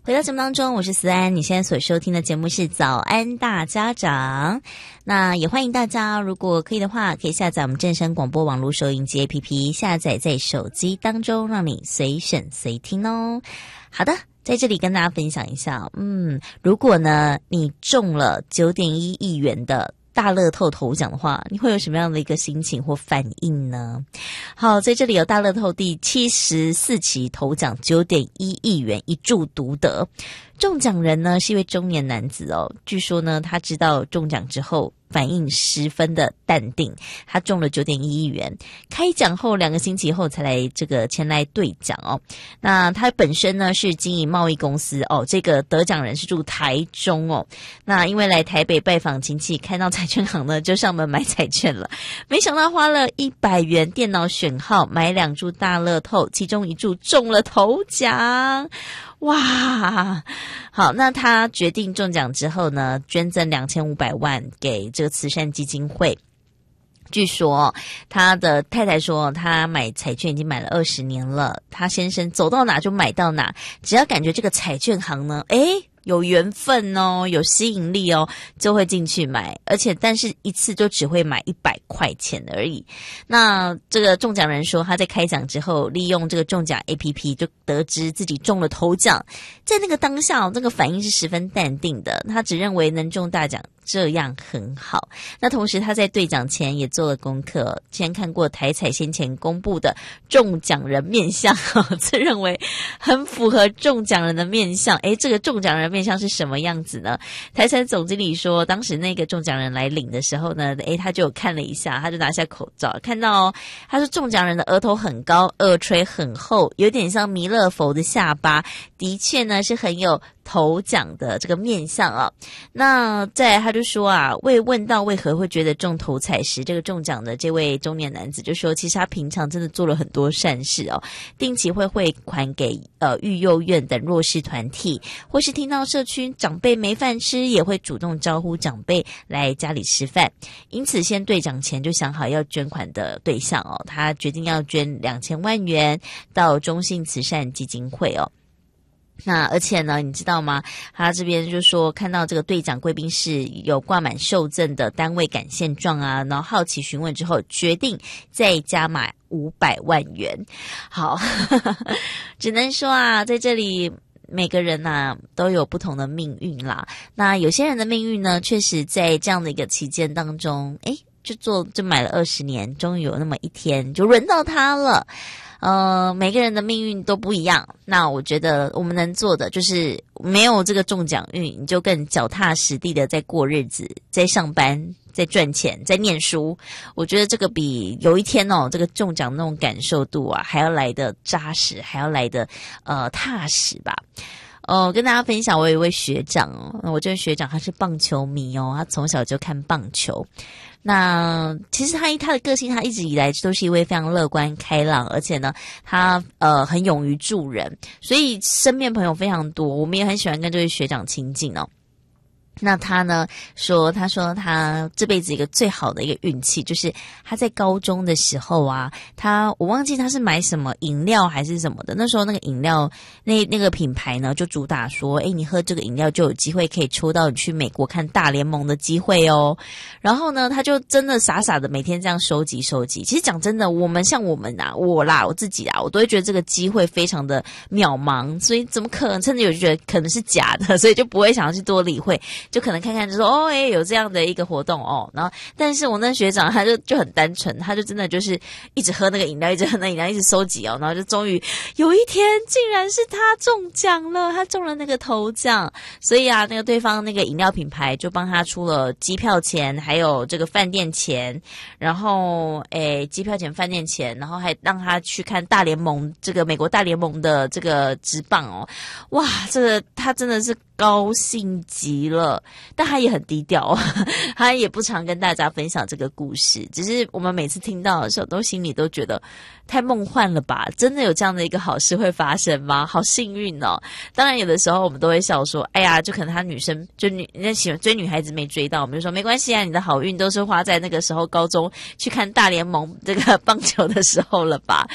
回到节目当中，我是思安，你现在所收听的节目是早安大家长。那也欢迎大家，如果可以的话，可以下载我们正声广播网络收音机 APP， 下载在手机当中，让你随选随听哦。好的，在这里跟大家分享一下，如果呢你中了 9.1 亿元的大乐透头奖的话，你会有什么样的一个心情或反应呢？好，在这里有大乐透第74期头奖 9.1 亿元一注独得，中奖人呢是一位中年男子哦，据说呢他知道中奖之后反应十分的淡定，他中了 9.1 亿元，开奖后2个星期后才来前来兑奖哦。那他本身呢是经营贸易公司哦，这个得奖人是住台中哦。那因为来台北拜访亲戚，看到彩券行呢就上门买彩券了，没想到花了100元电脑选号买2注大乐透，其中1注中了头奖。哇，好，那他决定中奖之后呢，捐赠2500万给这个慈善基金会。据说他的太太说，他买彩券已经买了20年了，他先生走到哪就买到哪，只要感觉这个彩券行呢，有缘分哦，有吸引力哦，就会进去买，而且但是一次就只会买100块钱而已。那这个中奖人说，他在开奖之后，利用这个中奖 APP 就得知自己中了头奖，在那个当下，这个反应是十分淡定的，他只认为能中大奖这样很好。那同时他在兑奖前也做了功课，先看过台彩先前公布的中奖人面相，自认为很符合中奖人的面相。这个中奖人面相是什么样子呢？台彩总经理说，当时那个中奖人来领的时候呢，他就有看了一下，他就拿下口罩，看到他说中奖人的额头很高，耳垂很厚，有点像弥勒佛的下巴，的确呢是很有头奖的这个面相啊。那再来他就说未问到为何会觉得中头彩时，这个中奖的这位中年男子就说，其实他平常真的做了很多善事哦，定期会汇款给育幼院等弱势团体，或是听到社区长辈没饭吃，也会主动招呼长辈来家里吃饭。因此先兑奖前就想好要捐款的对象哦，他决定要捐2000万元到中信慈善基金会哦。那而且呢，你知道吗？他这边就说看到这个兑奖贵宾室有挂满受赠的单位感谢状啊，然后好奇询问之后，决定再加码500万元。好，只能说在这里每个人都有不同的命运啦。那有些人的命运呢，确实在这样的一个期间当中，就买了20年，终于有那么一天就轮到他了。每个人的命运都不一样，那我觉得我们能做的就是没有这个中奖运，你就更脚踏实地的在过日子，在上班，在赚钱，在念书。我觉得这个比有一天这个中奖那种感受度还要来得扎实，还要来得踏实吧。跟大家分享，我有一位学长我这位学长他是棒球迷他从小就看棒球。那其实他的个性，他一直以来都是一位非常乐观开朗，而且呢他很勇于助人，所以身边朋友非常多，我们也很喜欢跟这位学长亲近哦。那他呢他说他这辈子一个最好的一个运气，就是他在高中的时候我忘记他是买什么饮料还是什么的，那时候那个饮料那个品牌呢就主打说你喝这个饮料就有机会可以抽到你去美国看大联盟的机会哦。然后呢他就真的傻傻的每天这样收集。其实讲真的，我自己我都会觉得这个机会非常的渺茫，所以怎么可能，甚至有觉得可能是假的，所以就不会想要去多理会，就可能看看就说有这样的一个活动然后但是我那学长他就很单纯，他就真的就是一直喝那个饮料，一直喝那饮料，一直收集然后就终于有一天竟然是他中奖了，他中了那个头奖。所以那个对方那个饮料品牌就帮他出了机票钱，还有这个饭店钱，然后机票钱饭店钱，然后还让他去看大联盟，这个美国大联盟的这个职棒哇，这个他真的是高兴极了。但他也很低调他也不常跟大家分享这个故事，只是我们每次听到的时候都心里都觉得太梦幻了吧，真的有这样的一个好事会发生吗？好幸运哦。当然有的时候我们都会笑说就可能他女生那喜欢追女孩子没追到，我们就说没关系你的好运都是花在那个时候高中去看大联盟这个棒球的时候了吧。